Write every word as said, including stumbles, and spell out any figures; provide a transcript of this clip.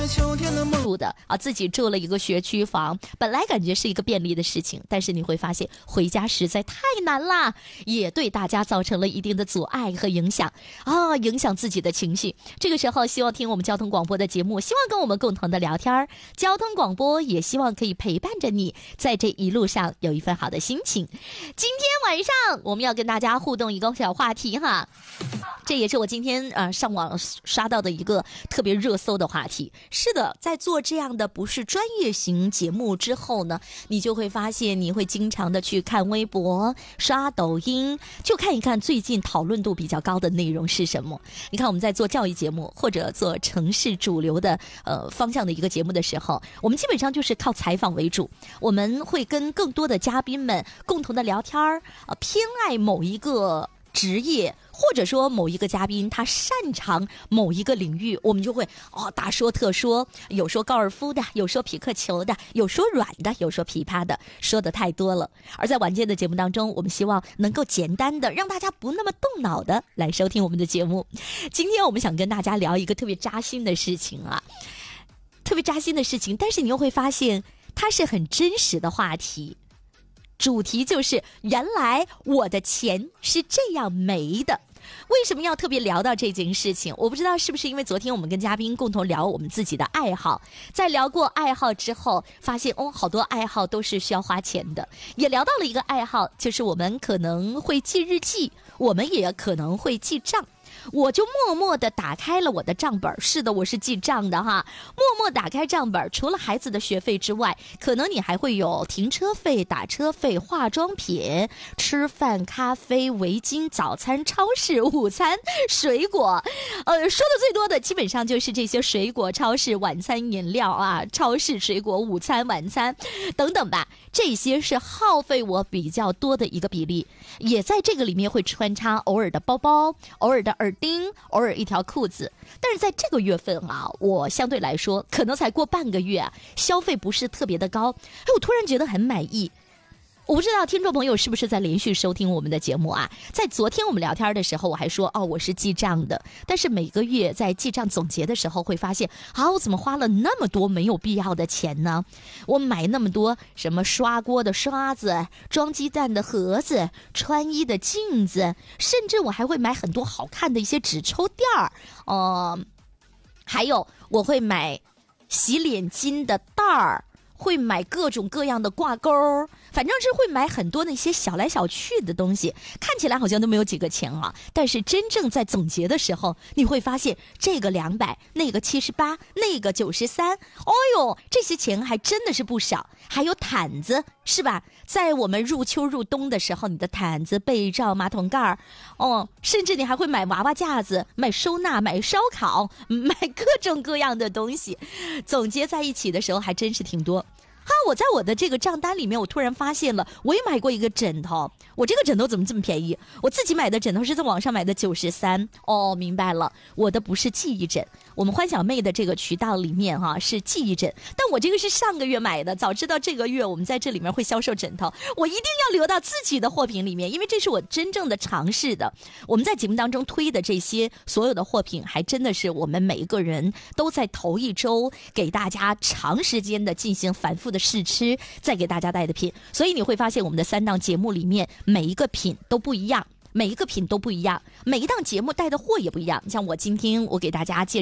秋天的梦住的啊，自己住了一个学区房，本来感觉是一个便利的事情，但是你会发现回家实在太难啦，也对大家造成了一定的阻碍和影响啊，影响自己的情绪。这个时候希望听我们交通广播的节目，希望跟我们共同的聊天，交通广播也希望可以陪伴着你在这一路上有一份好的心情。今天晚上我们要跟大家互动一个小话题哈，这也是我今天呃上网刷到的一个特别热搜的话题。是的，在做这样的不是专业型节目之后呢，你就会发现你会经常的去看微博、刷抖音，就看一看最近讨论度比较高的内容是什么。你看我们在做教育节目或者做城市主流的呃方向的一个节目的时候，我们基本上就是靠采访为主，我们会跟更多的嘉宾们共同的聊天儿，呃，偏爱某一个职业，或者说某一个嘉宾他擅长某一个领域，我们就会哦大说特说，有说高尔夫的，有说匹克球的，有说软的，有说琵琶的，说的太多了。而在晚间的节目当中，我们希望能够简单的让大家不那么动脑的来收听我们的节目。今天我们想跟大家聊一个特别扎心的事情啊，特别扎心的事情，但是你又会发现它是很真实的话题。主题就是原来我的钱是这样没的。为什么要特别聊到这件事情？我不知道是不是因为昨天我们跟嘉宾共同聊我们自己的爱好，在聊过爱好之后发现哦，好多爱好都是需要花钱的，也聊到了一个爱好，就是我们可能会记日记，我们也可能会记账。我就默默地打开了我的账本，是的，我是记账的哈。默默打开账本，除了孩子的学费之外，可能你还会有停车费、打车费、化妆品、吃饭、咖啡、围巾、早餐、超市、午餐、水果。呃，说的最多的基本上就是这些水果、超市、晚餐、饮料啊，超市、水果、午餐、晚餐等等吧。这些是耗费我比较多的一个比例，也在这个里面会穿插偶尔的包包、偶尔的耳钉，偶尔一条裤子。但是在这个月份啊，我相对来说可能才过半个月啊，消费不是特别的高，哎，我突然觉得很满意。我不知道听众朋友是不是在连续收听我们的节目啊？在昨天我们聊天的时候，我还说哦，我是记账的。但是每个月在记账总结的时候，会发现啊，我怎么花了那么多没有必要的钱呢？我买那么多什么刷锅的刷子、装鸡蛋的盒子、穿衣的镜子，甚至我还会买很多好看的一些纸抽垫儿，呃，还有我会买洗脸巾的袋儿。会买各种各样的挂钩，反正是会买很多那些小来小去的东西，看起来好像都没有几个钱啊，但是真正在总结的时候，你会发现这个两百，那个七十八，那个九十三，哦哟，这些钱还真的是不少。还有毯子，是吧？在我们入秋入冬的时候，你的毯子、被罩、马桶盖，哦，甚至你还会买娃娃架子、买收纳、买烧烤、买各种各样的东西，总结在一起的时候还真是挺多。啊，我在我的这个账单里面，我突然发现了，我也买过一个枕头。我这个枕头怎么这么便宜？我自己买的枕头是在网上买的九十三。哦，明白了，我的不是记忆枕。我们欢小妹的这个渠道里面哈、啊、是记忆枕，但我这个是上个月买的。早知道这个月我们在这里面会销售枕头，我一定要留到自己的货品里面，因为这是我真正的尝试的。我们在节目当中推的这些所有的货品，还真的是我们每一个人都在头一周给大家长时间的进行反复的试吃，再给大家带的品。所以你会发现我们的三档节目里面每一个品都不一样，每一个品都不一样，每一档节目带的货也不一样。像我今天我给大家介绍